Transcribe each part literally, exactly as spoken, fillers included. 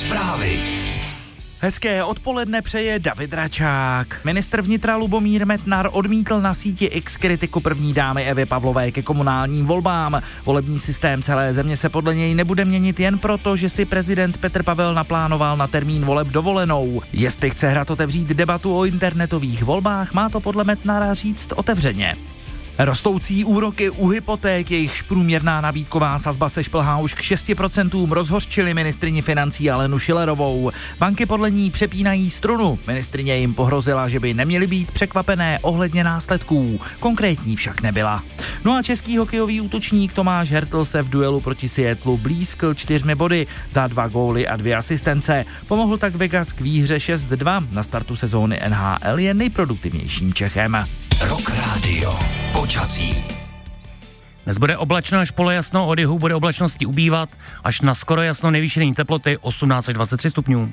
Zprávy. Hezké odpoledne přeje David Račák. Ministr vnitra Lubomír Metnar odmítl na síti X kritiku první dámy Evy Pavlové ke komunálním volbám. Volební systém celé země se podle něj nebude měnit jen proto, že si prezident Petr Pavel naplánoval na termín voleb dovolenou. Jestli chce Hrad otevřít debatu o internetových volbách, má to podle Metnara říct otevřeně. Rostoucí úroky u hypoték, jejichž průměrná nabídková sazba se šplhá už k šesti procentům, rozhořčily ministryni financí Alenu Schillerovou. Banky podle ní přepínají strunu. Ministryně jim pohrozila, že by neměly být překvapené ohledně následků. Konkrétní však nebyla. No a český hokejový útočník Tomáš Hertl se v duelu proti Seattlu blízkl čtyřmi body za dva góly a dvě asistence. Pomohl tak Vegas k výhře šest dva. Na startu sezóny N H L je nejproduktivnějším Čechem. Rock Radio. Počasí. Dnes bude oblačno až polojasno, od jihu bude oblačnosti ubývat, až na skoro jasno nejvyšší denní teploty osmnáct až dvacet tři stupňů.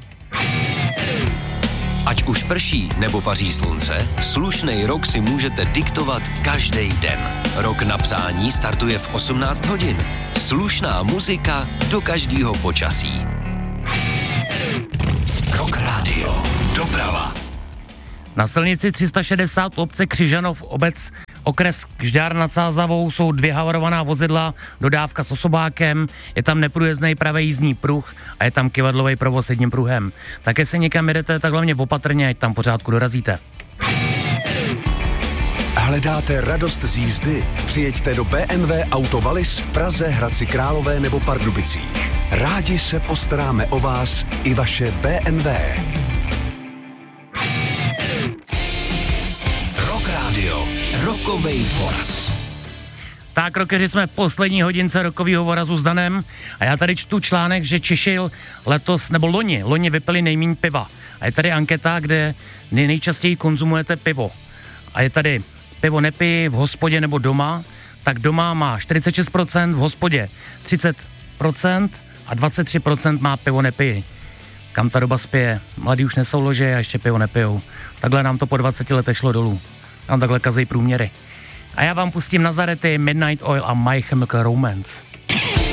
Ať už prší nebo paří slunce, slušnej rok si můžete diktovat každý den. Rok na přání startuje v osmnáct hodin. Slušná muzika do každého počasí. Rock Radio. Doprava. Na silnici tři sta šedesát obce Křižanov, obec okres Žďár nad Sázavou jsou dvě havarovaná vozidla, dodávka s osobákem, je tam neprůjezdný pravý jízdní pruh a je tam kyvadlový provoz jedním pruhem. Také se někam jedete, tak hlavně opatrně, ať tam pořádku dorazíte. Hledáte radost z jízdy? Přijeďte do B M W Auto Wallis v Praze, Hradci Králové nebo Pardubicích. Rádi se postaráme o vás i vaše B M W. Radio. Rokovej voraz. Tak, rokeři, jsme v poslední hodince rokovýho vorazu s Danem a já tady čtu článek, že Češi letos, nebo loni, loni vypili nejméně piva. A je tady anketa, kde nejčastěji konzumujete pivo. A je tady pivo nepij v hospodě nebo doma, tak doma má čtyřicet šest procent, v hospodě třicet procent a dvacet tři procent má pivo nepij. Kam ta doba spěje? Mladí už nesoulože a ještě pivo nepijou. Takhle nám to po dvaceti letech šlo dolů. Tam takhle kazejí průměry. A já vám pustím Nazarety, Midnight Oil a My Chemical Romance.